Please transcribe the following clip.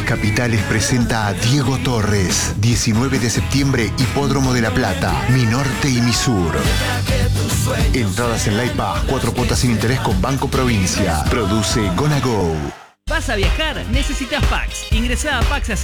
Capitales presenta a Diego Torres. 19 de septiembre, Hipódromo de La Plata, Mi Norte y Mi Sur. Entradas en la iPass, 4 cuotas sin interés con Banco Provincia. Produce Gonna Go. ¿Vas a viajar? Necesitas Pax. Ingresá a Pax